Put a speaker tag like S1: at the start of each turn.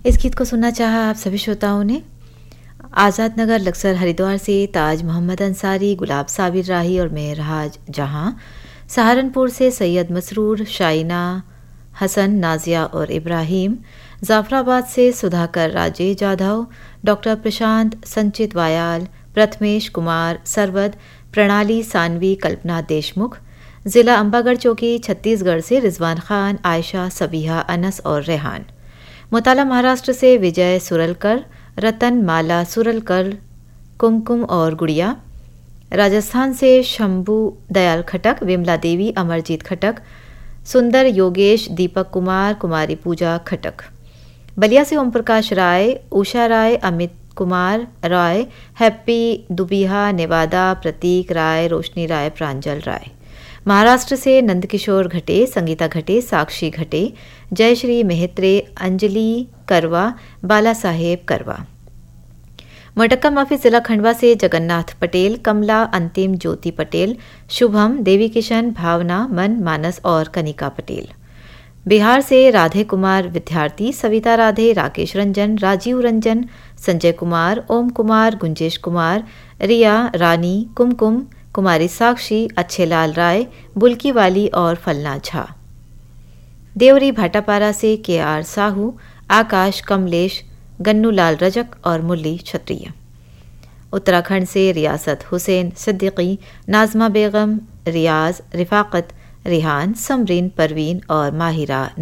S1: इस गीत को सुनना चाहा आप सभी श्रोताओं ने। आज़ाद नगर लक्सर हरिद्वार से ताज मोहम्मद अंसारी, गुलाब साबिर राही और मेहराज जहां, सहारनपुर से सैयद मसरूर, शाइना, हसन, नाजिया और इब्राहिम, जाफराबाद से सुधाकर राजे जाधव, डॉक्टर प्रशांत, संचित वायाल, प्रथमेश कुमार, सरवद, प्रणाली सानवी, कल्पना देशमुख, जिला अंबागढ़ चौकी छत्तीसगढ़ से रिजवान खान, आयशा, सबीहा, अनस और रेहान, मुताला महाराष्ट्र से विजय सुरलकर, रतन, माला सुरलकर, कुमकुम और गुड़िया, राजस्थान से शंभू दयाल खटक, विमला देवी, अमरजीत खटक, सुंदर योगेश, दीपक कुमार, कुमारी पूजा खटक, बलिया से ओम प्रकाश राय, उषा राय, अमित कुमार राय, हैप्पी दुबिहा, नेवादा, प्रतीक राय, रोशनी राय, प्रांजल राय, महाराष्ट्र से नंदकिशोर घटे, संगीता घटे, साक्षी घटे, जयश्री मेहत्रे, अंजलि करवा, बाला साहेब करवा, मटक्का माफी जिला खंडवा से जगन्नाथ पटेल, कमला, अंतिम, ज्योति पटेल, शुभम, देवी किशन, भावना, मन, मानस और कनिका पटेल, बिहार से राधे कुमार विद्यार्थी, सविता राधे, राकेश रंजन, राजीव रंजन, संजय कुमार, ओम कुमार, गुंजेश कुमार, रिया, रानी, कुमकुम, कुमारी साक्षी, अच्छेलाल राय, बुल्की वाली और फलना झा, देवरी भाटापारा से के.आर. साहू, आकाश, कमलेश, गन्नूलाल रजक और मुरली क्षत्रिय, उत्तराखंड से रियासत हुसैन सिद्दीकी, नाजमा बेगम, रियाज, रिफाकत, रिहान, समरीन, परवीन और माहिरा